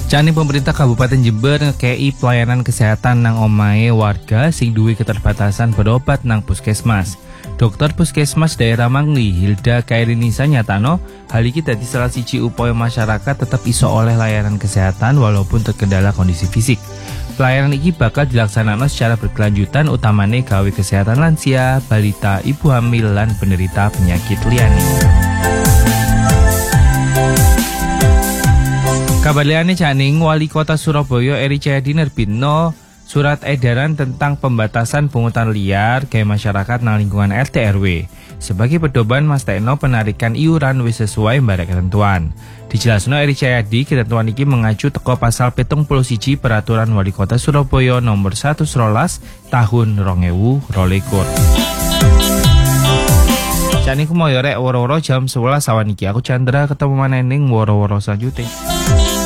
Jane pemerintah Kabupaten Jember ngekei pelayanan kesehatan nang omahe warga sing duwe keterbatasan berobat nang puskesmas. Dokter Puskesmas Daerah Mangli, Hilda Kairinisa nyatano, hal iki dadi salah siji upaya masyarakat tetap iso oleh layanan kesehatan walaupun terkendala kondisi fisik. Pelayanan iki bakal dilaksanakan secara berkelanjutan utamane gawe kesehatan lansia, balita, ibu hamil lan penderita penyakit liyane. Kabar liyane Janing, Wali Kota Surabaya Eri Cahyadi nerbitno surat edaran tentang pembatasan pungutan liar ke masyarakat nang lingkungan RT RW. Sebagai pedoman Mas Tekno penarikan iuran wis sesuai mbak ketentuan. Dijelasno Eri Cahyadi, ketentuan iki mengacu teko pasal 71 Peraturan Wali Kota Surabaya nomor 112 tahun 2022. Jane ku moyo rek woro-woro jam 11 awan iki. Aku Chandra ketemu maneh ning woro-woro selanjutnya.